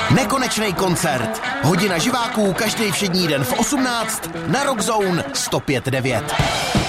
Nekonečný koncert. Hodina živáků každý všední den v 18 na Rock Zone 105.9.